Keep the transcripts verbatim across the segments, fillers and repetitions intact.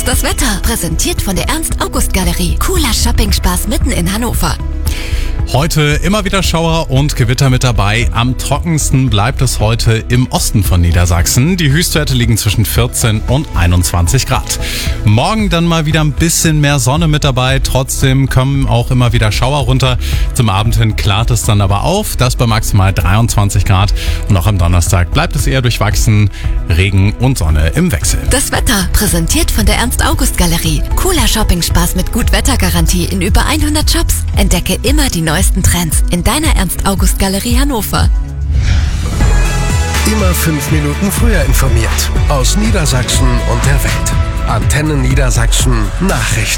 jetzt das Wetter. Präsentiert von der Ernst-August-Galerie. Cooler Shopping-Spaß mitten in Hannover. Heute immer wieder Schauer und Gewitter mit dabei. Am trockensten bleibt es heute im Osten von Niedersachsen. Die Höchstwerte liegen zwischen vierzehn und einundzwanzig Grad. Morgen dann mal wieder ein bisschen mehr Sonne mit dabei. Trotzdem kommen auch immer wieder Schauer runter. Zum Abend hin klart es dann aber auf. Das bei maximal dreiundzwanzig Grad. Und auch am Donnerstag bleibt es eher durchwachsen. Regen und Sonne im Wechsel. Das Wetter präsentiert von der Ernst-August-Galerie. Cooler Shopping-Spaß mit Gut-Wetter-Garantie in über hundert Shops. Entdecke immer die neuesten Trends in deiner Ernst-August-Galerie Hannover. Immer fünf Minuten früher informiert. Aus Niedersachsen und der Welt. Antenne Niedersachsen Nachrichten.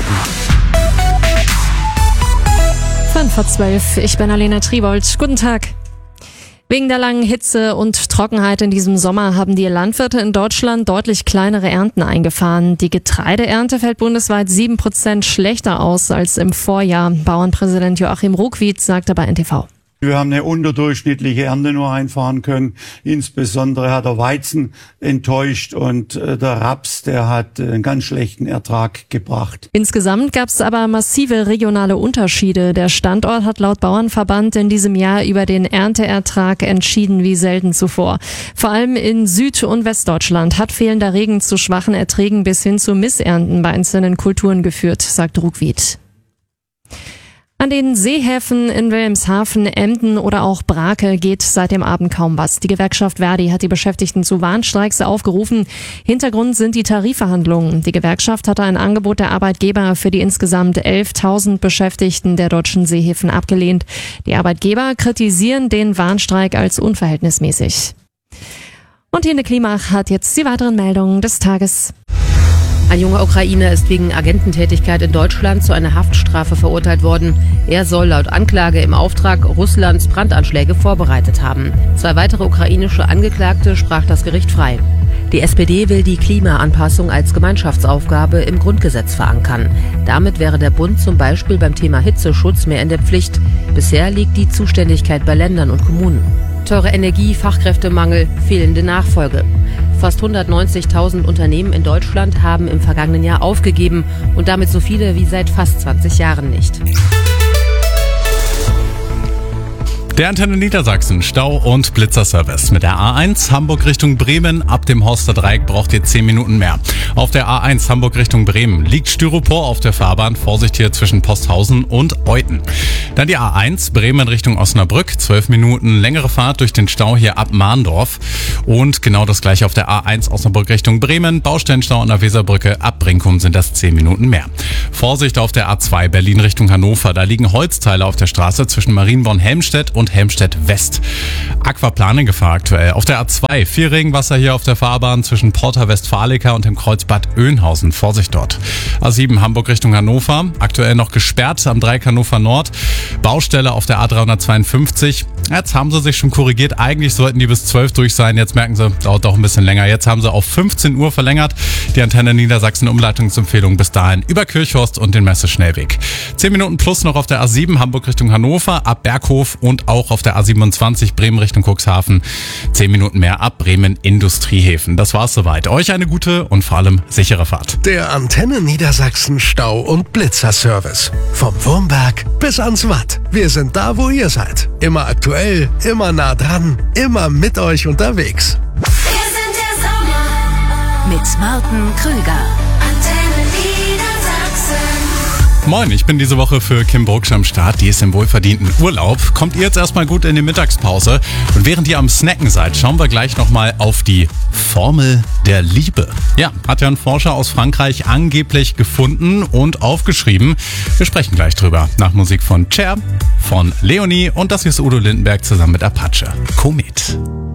fünf vor zwölf, ich bin Alena Tribold. Guten Tag. Wegen der langen Hitze und Trockenheit in diesem Sommer haben die Landwirte in Deutschland deutlich kleinere Ernten eingefahren. Die Getreideernte fällt bundesweit sieben Prozent schlechter aus als im Vorjahr. Bauernpräsident Joachim Ruckwied sagte bei N T V. Wir haben eine unterdurchschnittliche Ernte nur einfahren können. Insbesondere hat der Weizen enttäuscht und der Raps, der hat einen ganz schlechten Ertrag gebracht. Insgesamt gab es aber massive regionale Unterschiede. Der Standort hat laut Bauernverband in diesem Jahr über den Ernteertrag entschieden wie selten zuvor. Vor allem in Süd- und Westdeutschland hat fehlender Regen zu schwachen Erträgen bis hin zu Missernten bei einzelnen Kulturen geführt, sagt Ruckwied. An den Seehäfen in Wilhelmshaven, Emden oder auch Brake geht seit dem Abend kaum was. Die Gewerkschaft Verdi hat die Beschäftigten zu Warnstreiks aufgerufen. Hintergrund sind die Tarifverhandlungen. Die Gewerkschaft hatte ein Angebot der Arbeitgeber für die insgesamt elftausend Beschäftigten der deutschen Seehäfen abgelehnt. Die Arbeitgeber kritisieren den Warnstreik als unverhältnismäßig. Und Hene Klimach hat jetzt die weiteren Meldungen des Tages. Ein junger Ukrainer ist wegen Agententätigkeit in Deutschland zu einer Haftstrafe verurteilt worden. Er soll laut Anklage im Auftrag Russlands Brandanschläge vorbereitet haben. Zwei weitere ukrainische Angeklagte sprach das Gericht frei. Die S P D will die Klimaanpassung als Gemeinschaftsaufgabe im Grundgesetz verankern. Damit wäre der Bund zum Beispiel beim Thema Hitzeschutz mehr in der Pflicht. Bisher liegt die Zuständigkeit bei Ländern und Kommunen. Teure Energie, Fachkräftemangel, fehlende Nachfolge. Fast hundertneunzigtausend Unternehmen in Deutschland haben im vergangenen Jahr aufgegeben und damit so viele wie seit fast zwanzig Jahren nicht. Der Antenne Niedersachsen Stau- und Blitzerservice. Mit der A eins Hamburg Richtung Bremen ab dem Horster Dreieck braucht ihr zehn Minuten mehr. Auf der A eins Hamburg Richtung Bremen liegt Styropor auf der Fahrbahn. Vorsicht hier zwischen Posthausen und Euthen. Dann die A eins Bremen Richtung Osnabrück. zwölf Minuten längere Fahrt durch den Stau hier ab Mahndorf. Und genau das gleiche auf der A eins Osnabrück Richtung Bremen. Baustellenstau an der Weserbrücke. Ab Brinkum sind das zehn Minuten mehr. Vorsicht auf der A zwei Berlin Richtung Hannover. Da liegen Holzteile auf der Straße zwischen Marienborn-Helmstedt und Helmstedt West. Aquaplaning-Gefahr aktuell. Auf der A zwei viel Regenwasser hier auf der Fahrbahn zwischen Porta Westfalica und dem Kreuzbad Oeynhausen. Vorsicht dort. A sieben Hamburg Richtung Hannover. Aktuell noch gesperrt am Dreieck Hannover Nord. Baustelle auf der A dreihundertzweiundfünfzig. Jetzt haben sie sich schon korrigiert. Eigentlich sollten die bis zwölf durch sein. Jetzt merken sie, dauert doch ein bisschen länger. Jetzt haben sie auf fünfzehn Uhr verlängert. Die Antenne Niedersachsen Umleitungsempfehlung bis dahin über Kirchhorst und den Messe-Schnellweg. zehn Minuten plus noch auf der A sieben Hamburg Richtung Hannover ab Berghof und auch auf der A siebenundzwanzig Bremen Richtung Cuxhaven. zehn Minuten mehr ab Bremen Industriehäfen. Das war's soweit. Euch eine gute und vor allem sichere Fahrt. Der Antenne Niedersachsen Stau- und Blitzerservice. Vom Wurmberg bis ans Watt. Wir sind da, wo ihr seid. Immer aktuell, immer nah dran, immer mit euch unterwegs. Wir sind der Sommer mit Martin Krüger. Antenne Niedersachsen. Moin, ich bin diese Woche für Kim Burgsch am Start. Die ist im wohlverdienten Urlaub. Kommt ihr jetzt erstmal gut in die Mittagspause. Und während ihr am Snacken seid, schauen wir gleich nochmal auf die Formel der Liebe. Ja, hat ja ein Forscher aus Frankreich angeblich gefunden und aufgeschrieben. Wir sprechen gleich drüber. Nach Musik von Cher, von Leonie und das hier ist Udo Lindenberg zusammen mit Apache. Komet.